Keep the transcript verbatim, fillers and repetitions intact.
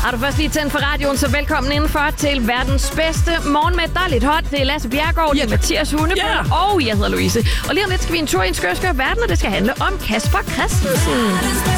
Har du først lige tændt for radioen, så velkommen indenfor til verdens bedste morgenmad. Der er lidt hot. Det er Lasse Bjerregaard, det er Mathias Hundebøl, yeah. og jeg hedder Louise. Og lige om lidt skal vi en tur i en skør, skør verden, og det skal handle om Kasper Christensen.